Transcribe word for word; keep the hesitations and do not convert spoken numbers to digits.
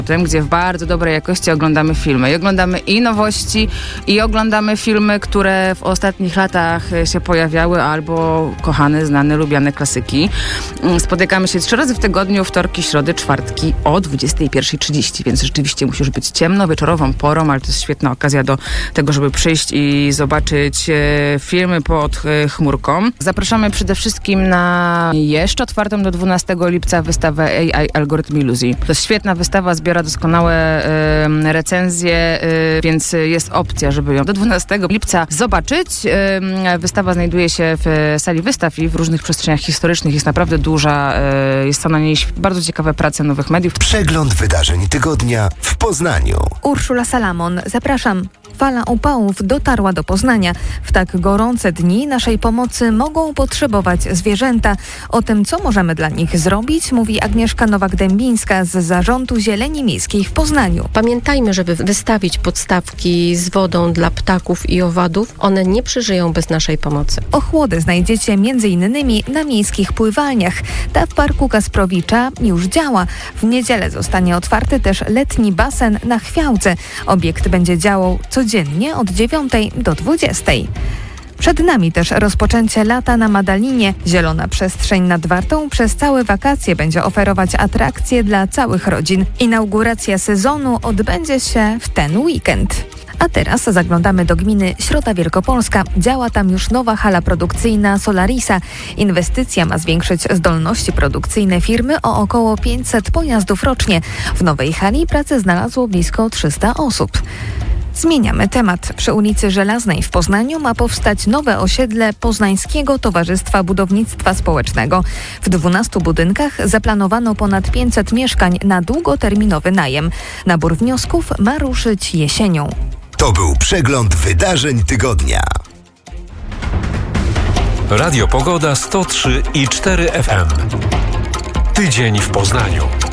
Tym, gdzie w bardzo dobrej jakości oglądamy filmy. I oglądamy i nowości, i oglądamy filmy, które w ostatnich latach się pojawiały, albo kochane, znane, lubiane klasyki. Spotykamy się trzy razy w tygodniu, wtorki, środy, czwartki o dwudziestej pierwszej trzydzieści, więc rzeczywiście musi już być ciemno, wieczorową porą, ale to jest świetna okazja do tego, żeby przyjść i zobaczyć e, filmy pod e, chmurką. Zapraszamy przede wszystkim na jeszcze otwartą do dwunastego lipca wystawę A I Algorytm Iluzji. To jest świetna wystawa, zbiera doskonałe e, recenzje, e, więc jest opcja, żeby ją do dwunastego lipca zobaczyć. E, wystawa znajduje się w sali wystaw i w różnych przestrzeniach historycznych. Jest naprawdę duża, e, jest to na niej bardzo ciekawe prace nowych mediów. Przegląd wydarzeń tygodnia w Poznaniu. Urszula Salamon, zapraszam. Fala upałów dotarła do Poznania. W tak gorące dni naszej pomocy mogą potrzebować zwierzęta. O tym, co możemy dla nich zrobić, mówi Agnieszka Nowak-Dębińska z Zarządu Zieleni Miejskiej w Poznaniu. Pamiętajmy, żeby wystawić podstawki z wodą dla ptaków i owadów. One nie przeżyją bez naszej pomocy. Ochłody znajdziecie między innymi na miejskich pływalniach. Ta w Parku Kasprowicza już działa. W niedzielę zostanie otwarty też letni basen na Chwiałce. Obiekt będzie działał codziennie od dziewiątej do dwudziestej. Przed nami też rozpoczęcie lata na Madalinie. Zielona przestrzeń nad Wartą przez całe wakacje będzie oferować atrakcje dla całych rodzin. Inauguracja sezonu odbędzie się w ten weekend. A teraz zaglądamy do gminy Środa Wielkopolska. Działa tam już nowa hala produkcyjna Solarisa. Inwestycja ma zwiększyć zdolności produkcyjne firmy o około pięćset pojazdów rocznie. W nowej hali pracę znalazło blisko trzysta osób. Zmieniamy temat. Przy ulicy Żelaznej w Poznaniu ma powstać nowe osiedle Poznańskiego Towarzystwa Budownictwa Społecznego. W dwunastu budynkach zaplanowano ponad pięćset mieszkań na długoterminowy najem. Nabór wniosków ma ruszyć jesienią. To był przegląd wydarzeń tygodnia. Radio Pogoda sto trzy i cztery F M. Tydzień w Poznaniu.